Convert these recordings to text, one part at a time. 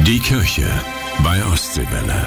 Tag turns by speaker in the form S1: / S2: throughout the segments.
S1: Die Kirche bei Ostseewelle.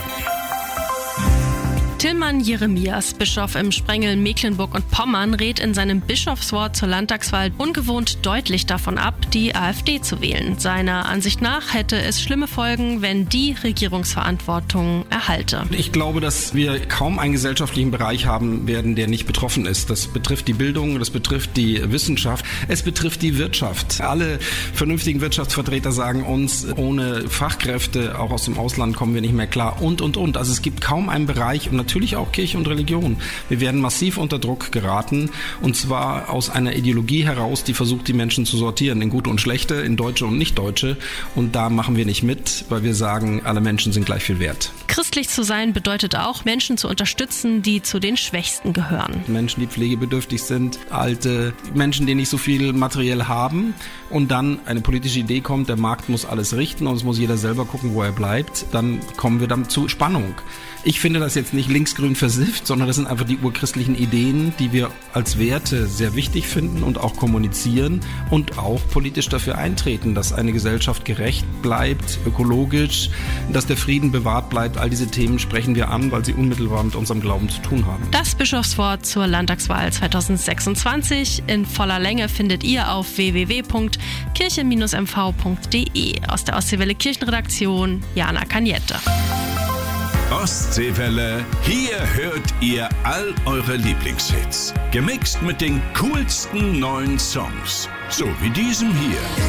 S2: Tilman Jeremias, Bischof im Sprengel Mecklenburg und Pommern, rät in seinem Bischofswort zur Landtagswahl ungewohnt deutlich davon ab, die AfD zu wählen. Seiner Ansicht nach hätte es schlimme Folgen, wenn die Regierungsverantwortung erhalte.
S3: Ich glaube, dass wir kaum einen gesellschaftlichen Bereich haben werden, der nicht betroffen ist. Das betrifft die Bildung, das betrifft die Wissenschaft, es betrifft die Wirtschaft. Alle vernünftigen Wirtschaftsvertreter sagen uns, ohne Fachkräfte, auch aus dem Ausland, kommen wir nicht mehr klar und. Also es gibt kaum einen Bereich, und natürlich auch Kirche und Religion. Wir werden massiv unter Druck geraten, und zwar aus einer Ideologie heraus, die versucht, die Menschen zu sortieren in Gute und Schlechte, in Deutsche und Nicht-Deutsche. Und da machen wir nicht mit, weil wir sagen, alle Menschen sind gleich viel wert.
S2: Christlich zu sein bedeutet auch, Menschen zu unterstützen, die zu den Schwächsten gehören.
S3: Menschen, die pflegebedürftig sind, alte Menschen, die nicht so viel materiell haben, und dann eine politische Idee kommt, der Markt muss alles richten und es muss jeder selber gucken, wo er bleibt, dann kommen wir dann zu Spannung. Ich finde das jetzt nicht linksgrün versifft, sondern das sind einfach die urchristlichen Ideen, die wir als Werte sehr wichtig finden und auch kommunizieren und auch politisch dafür eintreten, dass eine Gesellschaft gerecht bleibt, ökologisch, dass der Frieden bewahrt bleibt. All diese Themen sprechen wir an, weil sie unmittelbar mit unserem Glauben zu tun haben.
S2: Das Bischofswort zur Landtagswahl 2026 in voller Länge findet ihr auf www.kirche-mv.de. Aus der Ostseewelle Kirchenredaktion, Jana Cagnette.
S1: Ostseewelle, hier hört ihr all eure Lieblingshits. Gemixt mit den coolsten neuen Songs. So wie diesem hier.